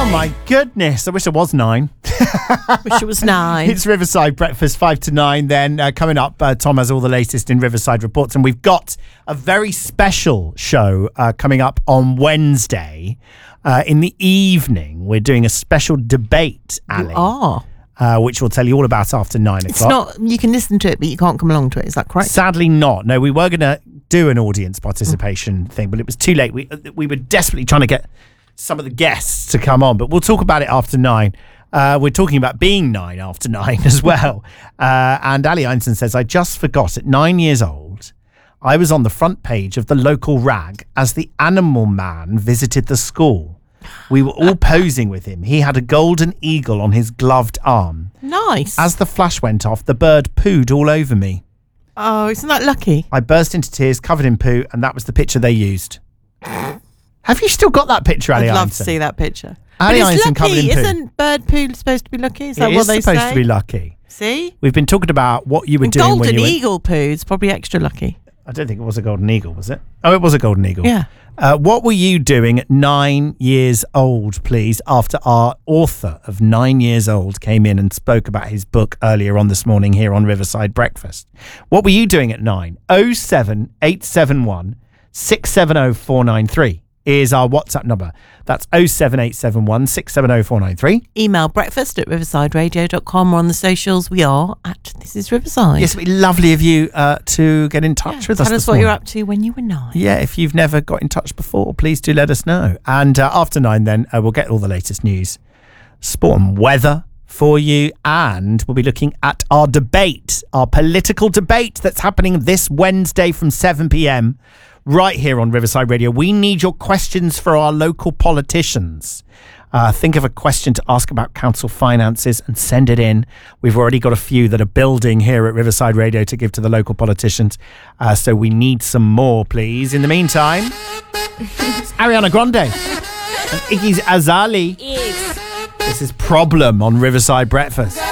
my goodness. I wish I was 9. Wish it was 9. It's Riverside Breakfast, 5 to 9. Then coming up, Tom has all the latest in Riverside Reports. And we've got a very special show coming up on Wednesday. In the evening, we're doing a special debate, Ali. Which we'll tell you all about after 9 o'clock. It's not, you can listen to it, but you can't come along to it. Is that correct? Sadly not. No, we were going to do an audience participation thing, but it was too late. We were desperately trying to get some of the guests to come on, but we'll talk about it after 9. We're talking about being 9 after 9 as well. And Ali Einstein says, I just forgot at 9 years old, I was on the front page of the local rag as the animal man visited the school. We were all posing with him. He had a golden eagle on his gloved arm. Nice. As the flash went off, the bird pooed all over me. Oh, isn't that lucky? I burst into tears, covered in poo, and that was the picture they used. Have you still got that picture, Ali I'd love Einstein? to see that picture. Ali but Einstein it's lucky. covered in poo. Isn't bird poo supposed to be lucky? Is that what they say? It is supposed to be lucky. See? We've been talking about what you were doing golden when you were... eagle poo is probably extra lucky. I don't think it was a golden eagle, was it? Oh, it was a golden eagle. Yeah. What were you doing at 9 years old, please, after our author of 9 years old came in and spoke about his book earlier on this morning here on Riverside Breakfast? What were you doing at 9? 07871 670 493 is our WhatsApp number. That's 07871 670 493. Email breakfast@riversideradio.com or on the socials. We are at This Is Riverside. Yes, it'd be lovely of you to get in touch with us. Tell us what you're up to when you were 9. Yeah, if you've never got in touch before, please do let us know. And after 9 then, we'll get all the latest news, sport and weather for you. And we'll be looking at our debate, our political debate that's happening this Wednesday from 7 p.m. right here on Riverside Radio. We need your questions for our local politicians. Think of a question to ask about council finances and send it in. We've already got a few that are building here at Riverside Radio to give to the local politicians. So we need some more, please. In the meantime, it's Ariana Grande and Iggy Azalea. This is Problem on Riverside Breakfast.